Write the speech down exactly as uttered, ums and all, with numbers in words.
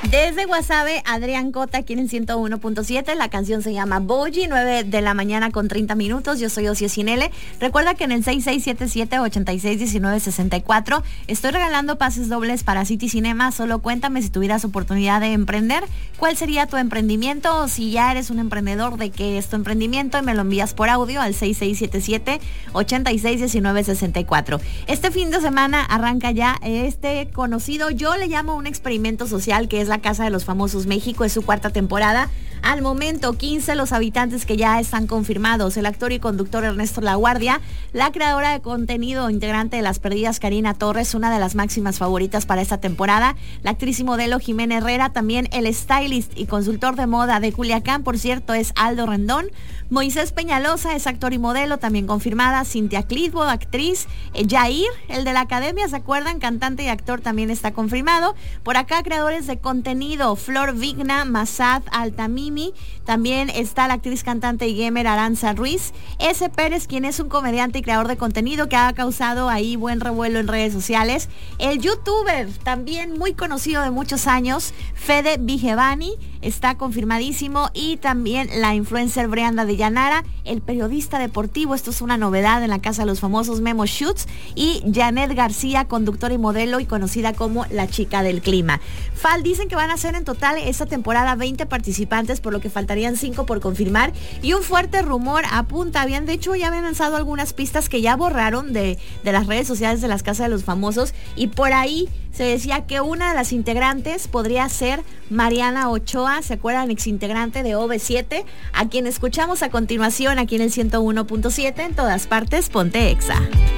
Desde Guasave, Adrián Cota, aquí en el ciento uno punto siete. La canción se llama Boji, nueve de la mañana con treinta minutos. Yo soy Ocio Cinele. Recuerda que en el seis seis siete siete, ocho seis uno nueve seis cuatro estoy regalando pases dobles para City Cinema. Solo cuéntame si tuvieras oportunidad de emprender, ¿cuál sería tu emprendimiento? O si ya eres un emprendedor, ¿de qué es tu emprendimiento? Y me lo envías por audio al seis seis siete siete, ocho seis uno nueve seis cuatro. Este fin de semana arranca ya este conocido, yo le llamo un experimento social, que es la Casa de los Famosos México. Es su cuarta temporada. Al momento, quince los habitantes que ya están confirmados: el actor y conductor Ernesto Laguardia, la creadora de contenido, integrante de Las Perdidas, Karina Torres, una de las máximas favoritas para esta temporada, la actriz y modelo Jimena Herrera, también el stylist y consultor de moda de Culiacán, por cierto, es Aldo Rendón, Moisés Peñalosa es actor y modelo, también confirmada, Cintia Clitbo, actriz, eh, Jair, el de la academia, ¿se acuerdan? Cantante y actor, también está confirmado. Por acá, creadores de contenido, Flor Vigna, Masad Altamimi, también está la actriz, cantante y gamer Aranza Ruiz, S. Pérez, quien es un comediante y creador de contenido que ha causado ahí buen revuelo en redes sociales, el youtuber, también muy conocido de muchos años, Fede Vigevani, está confirmadísimo, y también la influencer Brianda de Llanara, el periodista deportivo, esto es una novedad en la Casa de los Famosos, Memo Schutz, y Janet García, conductora y modelo y conocida como la chica del clima. Fal, dicen que van a ser en total esta temporada veinte participantes, por lo que faltarían cinco por confirmar, y un fuerte rumor apunta, habían de hecho ya habían lanzado algunas pistas que ya borraron de, de las redes sociales de las Casas de los Famosos, y por ahí se decía que una de las integrantes podría ser Mariana Ochoa, ¿se acuerdan? Exintegrante de O V siete, a quien escuchamos a continuación aquí en el ciento uno punto siete, en todas partes, ponte Exa.